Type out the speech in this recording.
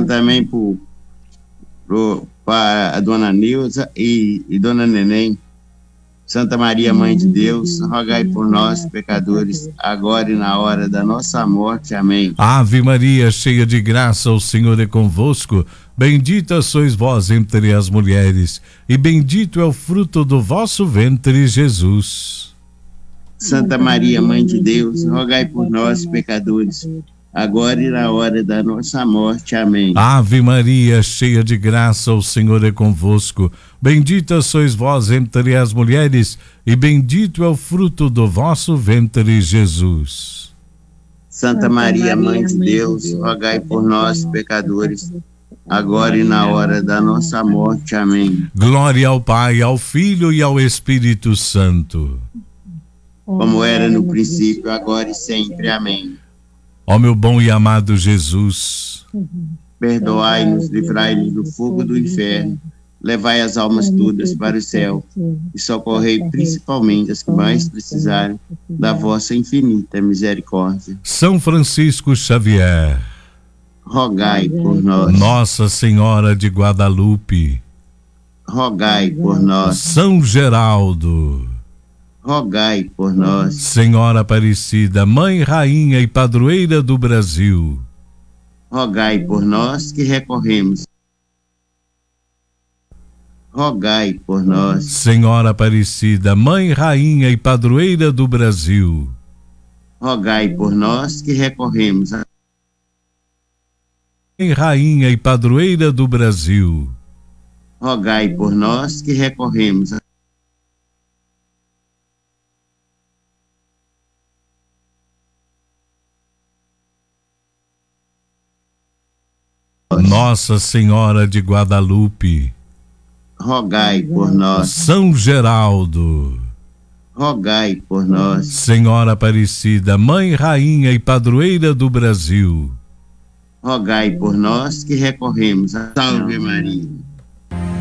rezando também para a Dona Neuza e Dona Neném. Santa Maria, Mãe de Deus, rogai por nós, pecadores, agora e na hora da nossa morte. Amém. Ave Maria, cheia de graça, o Senhor é convosco. Bendita sois vós entre as mulheres, e bendito é o fruto do vosso ventre, Jesus. Santa Maria, Mãe de Deus, rogai por nós, pecadores, agora e na hora da nossa morte. Amém. Ave Maria, cheia de graça, o Senhor é convosco. Bendita sois vós entre as mulheres, e bendito é o fruto do vosso ventre, Jesus. Santa Maria, Mãe de Deus, rogai por nós, pecadores, agora e na hora da nossa morte. Amém. Glória ao Pai, ao Filho e ao Espírito Santo. Como era no princípio, agora e sempre. Amém. Ó meu bom e amado Jesus, perdoai-nos, livrai-nos do fogo do inferno, levai as almas todas para o céu e socorrei principalmente as que mais precisarem da vossa infinita misericórdia. São Francisco Xavier, rogai por nós. Nossa Senhora de Guadalupe, rogai por nós. São Geraldo, rogai por nós. Senhora Aparecida, Mãe, Rainha e Padroeira do Brasil, rogai por nós que recorremos. Rogai por nós. Senhora Aparecida, Mãe, Rainha e Padroeira do Brasil, rogai por nós que recorremos. Mãe, Rainha e Padroeira do Brasil, rogai por nós que recorremos. Nossa Senhora de Guadalupe, rogai por nós. São Geraldo, rogai por nós. Senhora Aparecida, Mãe, Rainha e Padroeira do Brasil, rogai por nós que recorremos. Salve Maria.